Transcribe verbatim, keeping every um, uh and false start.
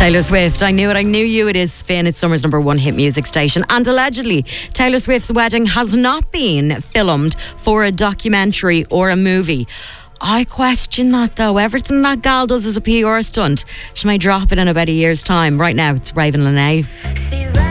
Taylor Swift, I knew it, I knew you. It is Finn, it's summer's number one hit music station. And allegedly, Taylor Swift's wedding has not been filmed for a documentary or a movie. I question that though. Everything that gal does is a P R stunt. She may drop it in about a year's time. Right now, it's Raven Lenae.